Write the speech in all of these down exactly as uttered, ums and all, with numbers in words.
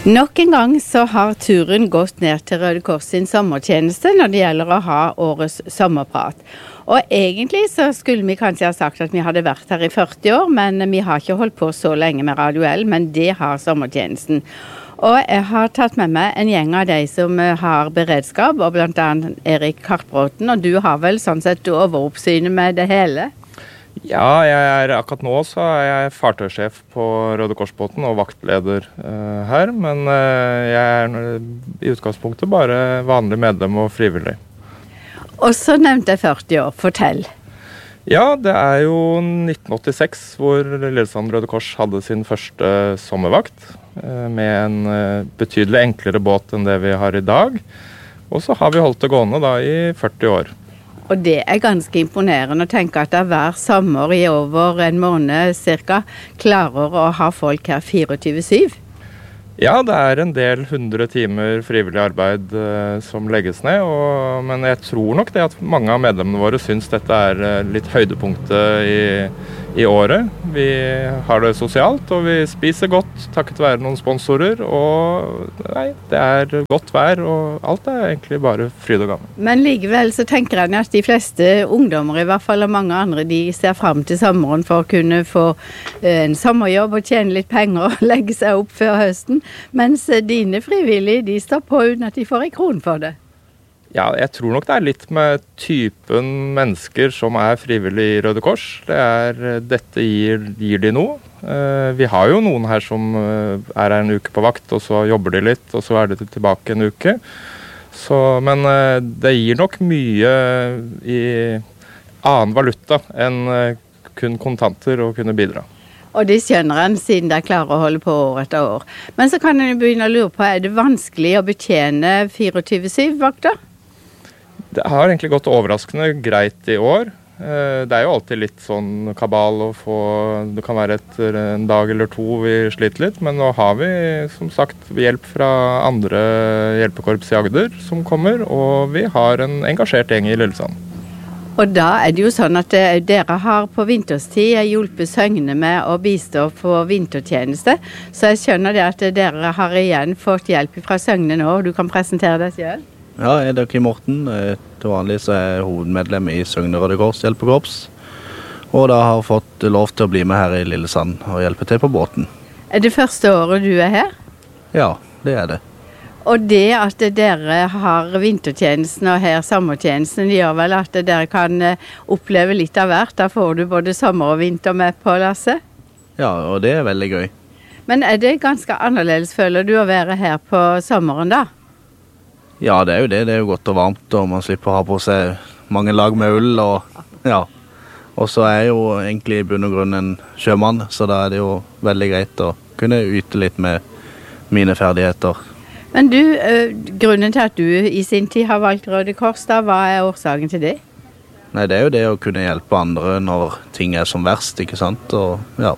Nok en gang så har turen gått ned til Røde Kors sin sommertjeneste når det gjelder å ha årets sommerprat. Og egentlig så skulle vi kanskje ha sagt at vi hadde vært her i førti år, men vi har ikke holdt på så lenge med Radio L, men det har sommertjenesten. Og jeg har tatt med meg en gjeng av de som har beredskap, og blant annet Erik Kartbråten, og du har vel sånn sett overoppsynet med det hele? Ja, jeg er, akkurat nå så er jeg fartøysjef på Røde Kors-båten og vaktleder uh, her, men uh, jeg er i utgangspunktet bare vanlig medlem og frivillig. Og så nevnte jeg førti år, fortell. Ja, det er jo nitten åttiseks hvor Lillesand Røde Kors hadde sin første sommervakt uh, med en uh, betydelig enklere båt enn det vi har i dag. Og så har vi holdt det gående da i førti år. Og det er ganske imponerende å tenke at det hver sommer i over en måned cirka klarer å ha folk her tjuefire syv. Ja, det er en del hundre timer frivillig arbeid uh, som legges ned, og, men jeg tror nok det at mange av medlemmene våre synes dette er uh, litt høydepunktet i, i året. Vi har det sosialt, og vi spiser godt takket være noen sponsorer, og nei, det er godt vær, og alt er egentlig bare fryd og gammen. Men likevel så tenker jeg at de fleste ungdommer, i hvert fall og mange andre, de ser frem til sommeren for å kunne få uh, en sommerjobb og tjene litt penger og legge seg opp før høsten. Mens dine frivillige, de står på uten at de får en kron for det. Ja, jeg tror nok det er litt med typen mennesker som er frivillige i Røde Kors. Det er, dette gir, gir de noe. Eh, vi har jo noen her som er her en uke på vakt, og så jobber de litt, og så er de tilbake en uke. Så, men eh, det gir nok mye i annen valuta enn kun kontanter å kunne bidra. Og det skjønner en siden de klarer å holde på år etter år. Men så kan en jo begynne å lure på, er det vanskelig å betjene tjuefire syv vakter? Det har egentlig gått overraskende greit i år. Det er jo alltid litt sånn kabal å få, det kan være etter en dag eller to vi sliter litt, men nå har vi som sagt hjelp fra andre hjelpekorps i Agder som kommer, og vi har en engasjert gjeng i Lillesand. Og da er det jo sånn at dere har på vinterstid hjulpet Søgne med å bistå på vintertjeneste, så jeg skjønner det at dere har igjen fått hjelp fra Søgne nå, og du kan presentere deg selv. Ja, jeg heter Kim Morten. Til vanlig så er jeg hovedmedlem i Søgne Røde Kors hjelpekorps, og da har fått lov til å bli med her i Lillesand og hjelpe til på båten. Er det første året du er her? Ja, det er det. Og det at dere har vintertjenesten og her sommertjenesten, det gjør vel at dere kan oppleve litt av hvert. Da får du både sommer og vinter med på, Lasse? Ja, og det er veldig gøy. Men er det ganske annerledes, føler du, å være her på sommeren da? Ja, det er jo det. Det er jo godt og varmt, og man slipper å ha på seg mange lag med ull. Og, ja. og så er jeg jo egentlig i bunn og grunn en sjømann, så da er det jo veldig greit å kunne yte litt med mine ferdigheter. Men du, grunnen til at du i sin tid har valgt Røde Kors, da, hva er årsaken til det? Nei, det er jo det å kunne hjelpe andre når ting er som verst, ikke sant? Og, ja.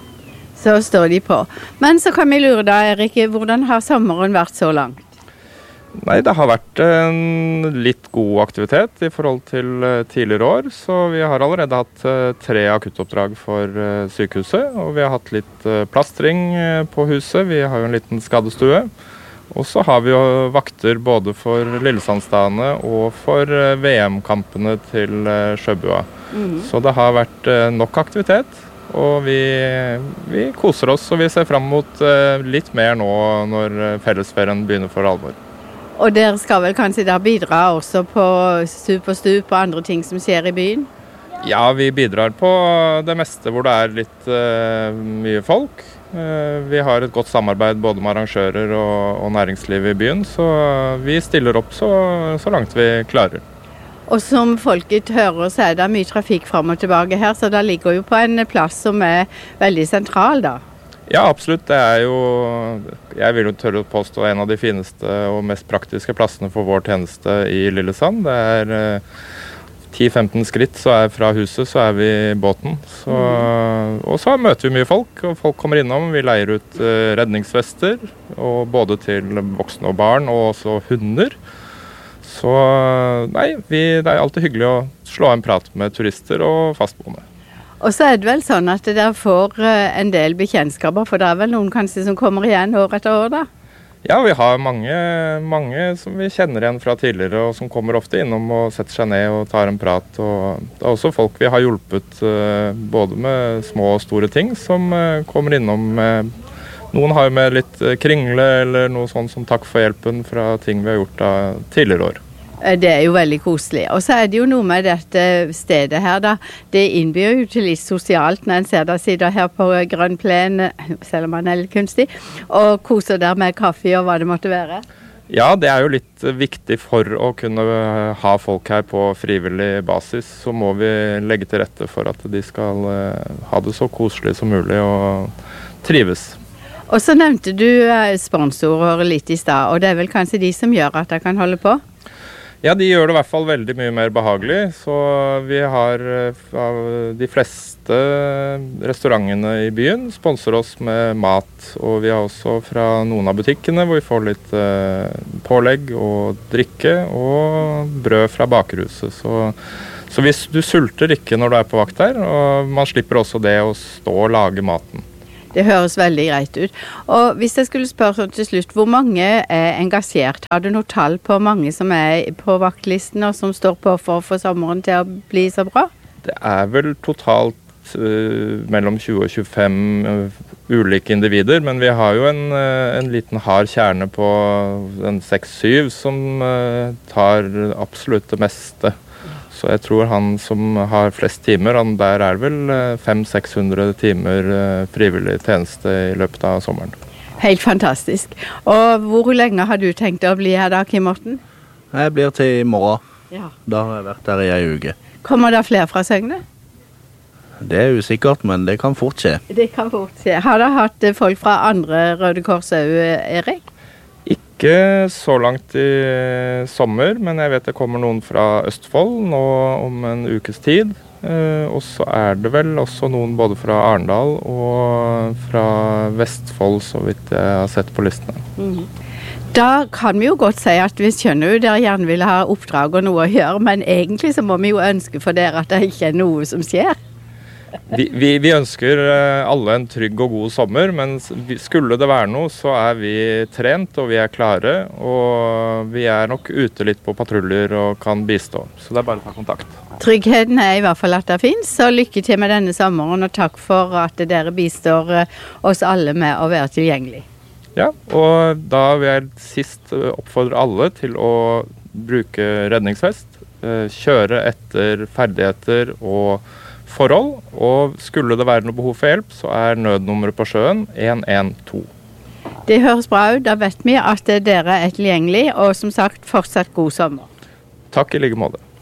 Så står de på. Men så kan vi lure da, Erik, hvordan har sommeren vært så langt? Nei, det har vært en litt god aktivitet i forhold til tidligere år, så vi har allerede hatt tre akuttoppdrag for sykehuset, og vi har hatt litt plastring på huset, vi har jo en liten skadestue. Og så har vi jo vakter både for Lillesandstane og for V M-kampene til Sjøbua. Mm. Så det har vært nok aktivitet, og vi, vi koser oss, og vi ser frem mot litt mer nå når fellesferien begynner for alvor. Og dere skal vel kanskje da bidra også på stup og stup og andre ting som skjer i byen? Ja, vi bidrar på det meste hvor det er litt uh, mye folk. Uh, vi har et godt samarbeid både med arrangører og, og næringsliv i byen, så vi stiller opp så, så langt vi klarer. Og som folket hører, så er det mye trafikk frem og tilbake her, så det ligger jo på en plass som er veldig sentral da. Ja, absolutt. Det er jo, jeg vil jo tørre å påstå, en av de fineste og mest praktiske plassene for vår tjeneste i Lillesand. Det er uh, ti til femten skritt, så er fra huset, så er vi i båten. Så, og så møter vi mye folk, og folk kommer innom. Vi leier ut uh, redningsvester, og både til voksne og barn, og også hunder. Så nei, vi, det er alltid hyggelig å slå en prat med turister og fastboende. Og så er det vel sånn at dere får uh, en del bekjentskaper, for det er vel noen kanskje som kommer igjen år etter år da? Ja, vi har mange, mange som vi kjenner igjen fra tidligere, og som kommer ofte innom og setter seg ned og tar en prat. Og det er også folk vi har hjulpet både med små og store ting, som kommer innom med. Noen har jo med litt kringle eller noe sånt som takk for hjelpen fra ting vi har gjort av tidligere år. Det er jo veldig koselig. Og så er det jo noe med dette stedet her da. Det innbyr jo til litt sosialt når en ser deg sitter her på grønn plen, selv om man er litt kunstig, og koser der med kaffe og hva det måtte være. Ja, det er jo litt viktig for å kunne ha folk her på frivillig basis. Så må vi legge til rette for at de skal ha det så koselig som mulig og trives. Og så nevnte du sponsorer litt i stad, og det er vel kanskje de som gjør at jeg kan holde på? Ja, de gjør det i hvert fall veldig mye mer behagelig, så vi har av de fleste restaurantene i byen sponser oss med mat, og vi har også fra noen av butikkene hvor vi får litt pålegg og drikke og brød fra bakerhuset. Så, så hvis du sulter ikke når du er på vakt her, og man slipper også det å stå og lage maten. Det høres veldig greit ut. Og hvis jeg skulle spørre til slutt, hvor mange er engasjert? Har du noe tall på mange som er på vaktlisten og som står på for å få sommeren til å bli så bra? Det er vel totalt uh, mellom tjue og tjuefem uh, ulike individer, men vi har jo en, uh, en liten hard kjerne på en seks syv som uh, tar absolutt det meste. Så jeg tror han som har flest timer, han der er vel fem til seks hundre timer frivillig tjeneste i løpet av sommeren. Helt fantastisk. Og hvor lenge har du tenkt å bli her da, Kim Morten? Jeg blir til i morgen. Ja. Da har jeg vært der i en uke. Kommer det flere fra Søgne? Det er usikkert, men det kan fort skje. Det kan fort skje. Har du hatt folk fra andre Røde Kors også, Erik? Ikke så langt i sommer, men jeg vet det kommer noen fra Østfold nå om en ukes tid. Eh, og så er det vel også noen både fra Arendal og fra Vestfold, så vidt jeg har sett på listene. Mm. Da kan vi jo godt si at vi skjønner jo dere gjerne vil ha oppdrag og noe å gjøre, men egentlig så må vi jo ønske for dere at det ikke er noe som skjer. Vi, vi, vi ønsker alle en trygg og god sommer, men skulle det være noe, så er vi trent og vi er klare, og vi er nok ute litt på patruljer og kan bistå. Så det er bare å ta kontakt. Tryggheten er i hvert fall at det finnes, så lykke til med denne sommeren, og takk for at dere bistår oss alle med å være tilgjengelig. Ja, og da vil jeg sist oppfordre alle til å bruke redningsvest, kjøre etter ferdigheter og forhold, og skulle det være noe behov for hjelp, så er nødnummeret på sjøen en en to. Det høres bra ut, da vet vi at dere er tilgjengelig, og som sagt, fortsatt god sommer. Takk i like måte.